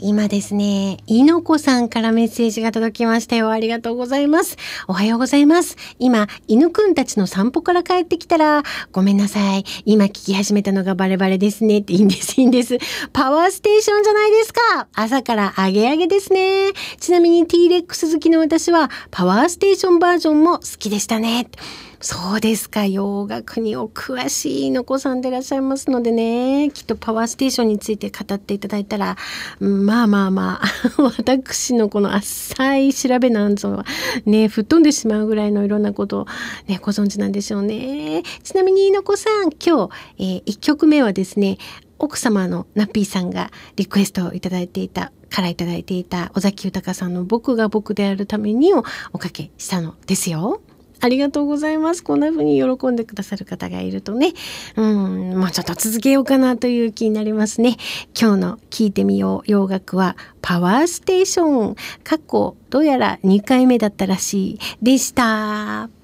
今ですね、いのこさんからメッセージが届きましたよ。ありがとうございます。おはようございます。今、犬くんたちの散歩から帰ってきたら、ごめんなさい。今聞き始めたのがバレバレですね。っていいんです、いいんです。パワーステーションじゃないですか。朝からアゲアゲですね。ちなみに T-Rex 好きの私は、パワーステーションバージョンも好きでしたね。そうですか。洋楽にお詳しいのこさんでいらっしゃいますのでね、きっとパワーステーションについて語っていただいたら、まあ私のこの浅い調べなんぞはね、吹っ飛んでしまうぐらいのいろんなことをね、ご存知なんでしょうね。ちなみにのこさん、今日、1曲目はですね、奥様のナッピーさんがリクエストをいただいていた尾崎豊さんの僕が僕であるためにをおかけしたのですよ。ありがとうございます。こんな風に喜んでくださる方がいるとね、もうちょっと続けようかなという気になりますね。今日の聞いてみよう洋楽はパワーステーション、どうやら2回目だったらしいでした。